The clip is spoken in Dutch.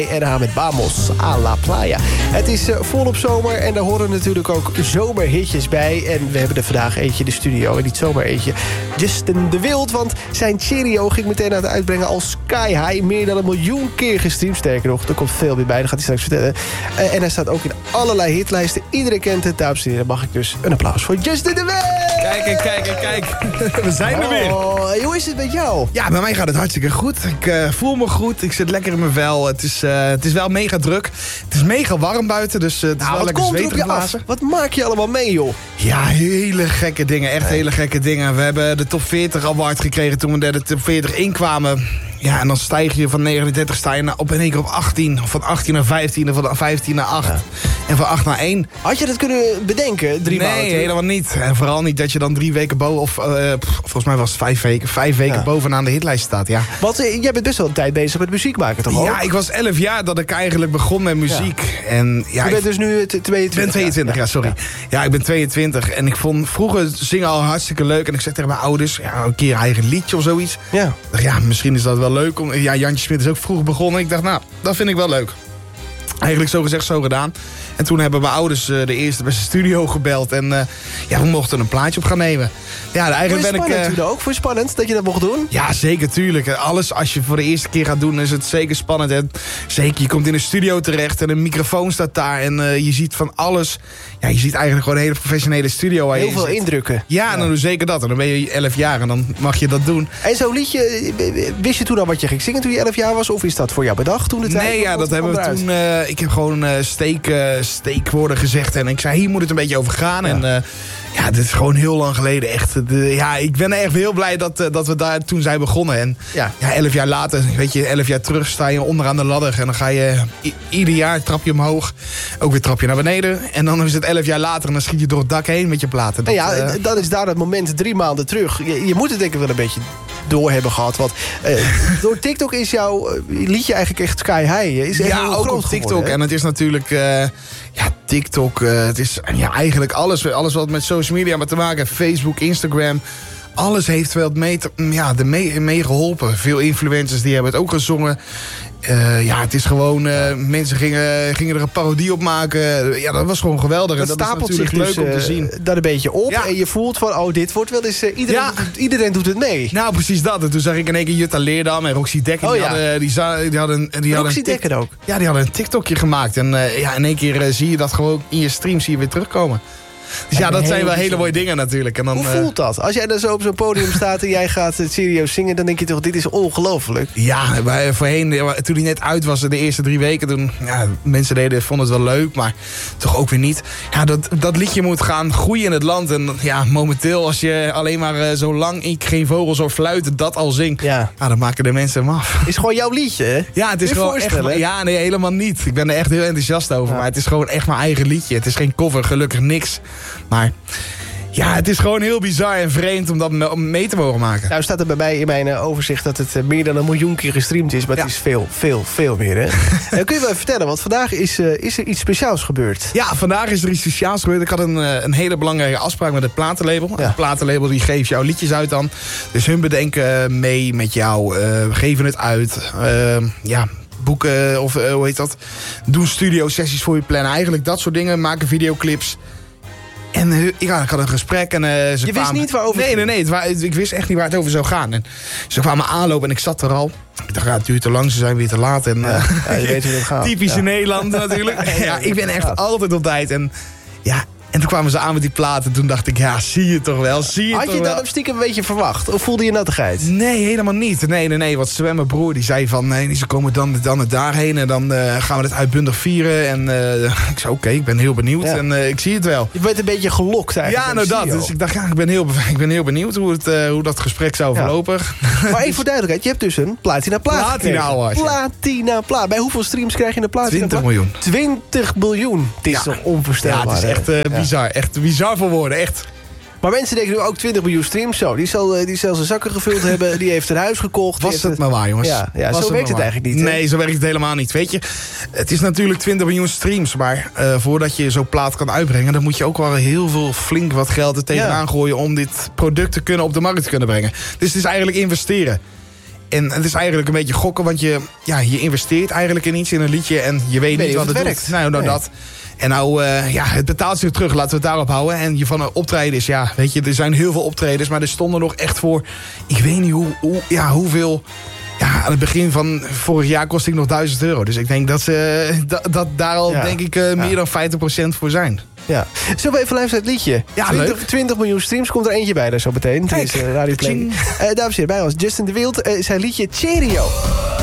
NH met Vamos a la Playa. Het is volop zomer en daar horen natuurlijk ook zomerhitjes bij. En we hebben er vandaag eentje in de studio. En niet zomaar eentje. Justin de Wild, want zijn Cheerio ging meteen aan het uitbrengen als Sky High. Meer dan 1 miljoen keer gestreamd. Sterker nog, er komt veel meer bij. Dat gaat hij straks vertellen. En hij staat ook in allerlei hitlijsten. Iedereen kent het. Dames en heren, mag ik dus een applaus voor Justin de Wild. Kijk. We zijn er weer. Hoe is het met jou? Ja, bij mij gaat het hartstikke goed. Ik voel me goed. Ik zit lekker in mijn vel. Het is wel mega druk. Het is mega warm buiten, dus het is wel lekker zweterig blazen. Wat maak je allemaal mee, joh? Ja, hele gekke dingen. Echt hele gekke dingen. We hebben de top 40 award gekregen toen we de top 40 inkwamen. Ja, en dan stijg je van 39, sta je op in één keer op 18. Van 18 naar 15, en van 15 naar 8. Ja. En van 8 naar 1. Had je dat kunnen bedenken, 3 maanden? Nee, helemaal niet. En vooral niet dat je dan 3 weken boven, of volgens mij was het 5 weken. 5 weken bovenaan de hitlijst staat, ja. Want jij bent best wel een tijd bezig met muziek maken, toch? Ja, ik was 11 jaar dat ik eigenlijk begon met muziek. Ja. En, ja, je bent dus nu 22? Ik ben 22, ja, sorry. Ja, ik ben 22. En ik vond vroeger zingen al hartstikke leuk. En ik zeg tegen mijn ouders, een keer een eigen liedje of zoiets. Ja. Ik dacht, ja, misschien is dat wel leuk. Ja, Jantje Smit is ook vroeg begonnen. Ik dacht, nou, dat vind ik wel leuk. Eigenlijk zo gezegd, zo gedaan. En toen hebben mijn ouders de eerste beste studio gebeld. En we mochten een plaatje op gaan nemen. Ja, eigenlijk ben ik... Vond je ook? Vond je spannend dat je dat mocht doen? Ja, zeker, tuurlijk. Alles als je voor de eerste keer gaat doen, is het zeker spannend. En zeker, je komt in een studio terecht en een microfoon staat daar. En je ziet van alles. Ja, je ziet eigenlijk gewoon een hele professionele studio. Waar heel veel indrukken. Ja, en dan doe zeker dat. En dan ben je 11 jaar en dan mag je dat doen. En zo'n liedje, wist je toen al wat je ging zingen toen je 11 jaar was? Of is dat voor jou bedacht toen de tijd? Nee, ja, dat hebben we toen... ik heb gewoon steekwoorden gezegd. En ik zei, hier moet het een beetje over gaan. Ja. En dit is gewoon heel lang geleden. Echt, ik ben echt heel blij dat we daar toen zijn begonnen. En 11 jaar later, weet je, 11 jaar terug sta je onderaan de ladder. En dan ga je ieder jaar trap je omhoog. Ook weer trap je naar beneden. En dan is het 11 jaar later en dan schiet je door het dak heen met je platen. Dat is daar het moment 3 maanden terug. Je moet het denk ik wel een beetje door hebben gehad. Want door TikTok is jouw liedje eigenlijk echt sky high. Is echt ook op TikTok. Geworden, en het is natuurlijk... TikTok, het is eigenlijk alles wat met social media te maken heeft. Facebook, Instagram, alles heeft wel mee geholpen. Veel influencers die hebben het ook gezongen. Het is gewoon... mensen gingen er een parodie op maken. Ja, dat was gewoon geweldig. Dat stapelt zich leuk om te zien. Dat een beetje op. Ja. En je voelt van, dit wordt wel eens... Iedereen doet het mee. Nou, precies dat. En toen zag ik in één keer Jutta Leerdam en Roxy Dekker. Roxy Dekker ook? Ja, die hadden een TikTokje gemaakt. En in één keer zie je dat gewoon in je stream weer terugkomen. Dus dat zijn wel hele mooie dingen natuurlijk. En dan, hoe voelt dat? Als jij dan zo op zo'n podium staat en jij gaat het serieus zingen... dan denk je toch, dit is ongelooflijk. Ja, voorheen, toen hij net uit was, de eerste 3 weken... toen mensen vonden het wel leuk, maar toch ook weer niet. Ja, dat liedje moet gaan groeien in het land. En momenteel, als je alleen maar zolang ik geen vogels hoor fluiten... dat al zingt, dan maken de mensen hem af. Is gewoon jouw liedje, hè? Ja, het is gewoon echt... Ja, nee, helemaal niet. Ik ben er echt heel enthousiast over. Maar het is gewoon echt mijn eigen liedje. Het is geen cover, gelukkig niks. Maar het is gewoon heel bizar en vreemd om dat mee te mogen maken. Nou staat er bij mij in mijn overzicht dat het meer dan 1 miljoen keer gestreamd is. Maar het is veel meer, hè? Kun je wel even vertellen, want vandaag is er iets speciaals gebeurd. Ja, vandaag is er iets speciaals gebeurd. Ik had een hele belangrijke afspraak met het platenlabel. Ja. Het platenlabel die geeft jouw liedjes uit dan. Dus hun bedenken mee met jou, geven het uit. Boeken of hoe heet dat? Doen studio-sessies voor je plannen. Eigenlijk dat soort dingen. Maken videoclips. En ik had een gesprek en je wist niet waarover? Nee. Ik wist echt niet waar het over zou gaan. En ze kwamen aanlopen en ik zat er al. Ik dacht, het duurt te lang, ze zijn weer te laat. En, je weet hoe dat gaat. Typisch in Nederland natuurlijk. Ik ben echt altijd op tijd. En toen kwamen ze aan met die platen. Toen dacht ik, zie je toch wel. Had je dat op stiekem een beetje verwacht? Of voelde je nattigheid? Nee, helemaal niet. Nee. Want Sven, mijn broer, die zei van... Nee, ze komen dan daarheen. En dan gaan we het uitbundig vieren. En ik zei, oké, ik ben heel benieuwd. Ja. En ik zie het wel. Je bent een beetje gelokt eigenlijk. Ja, nou dat. Dus ik dacht, ik ben heel benieuwd hoe dat gesprek zou verlopen. Maar even voor duidelijkheid. Je hebt dus een Platina Plaat. Platina Plaat. Bij hoeveel streams krijg je een Platina 20 miljoen. 20 miljoen. Het is toch onvoorstelbaar. Ja, het is echt bizar. Echt bizar voor woorden, echt. Maar mensen denken nu ook 20 miljoen streams. Zo, die zal zijn zakken gevuld hebben. Die heeft een huis gekocht. Was het maar waar, jongens. Ja, zo werkt het eigenlijk niet. Nee, zo werkt het helemaal niet. Weet je, het is natuurlijk 20 miljoen streams. Maar voordat je zo'n plaat kan uitbrengen... dan moet je ook wel heel veel flink wat geld er tegenaan gooien... om dit product op de markt te kunnen brengen. Dus het is eigenlijk investeren. En het is eigenlijk een beetje gokken, want je investeert eigenlijk in iets, in een liedje. En je weet niet wat het werkt. Nou, dat. En nou, het betaalt zich terug, laten we het daarop houden. En je van optredens, weet je, er zijn heel veel optredens. Maar er stonden nog echt voor, ik weet niet hoeveel... Ja, aan het begin van vorig jaar kostte ik nog €1000. Dus ik denk dat daar al meer dan 50% voor zijn. Ja. Zullen we even luisteren het liedje? Ja, 20 miljoen streams, komt er eentje bij daar zo meteen. Kijk. Radio Play. Dames en heren, bij ons Justin de Wild, zijn liedje Cheerio.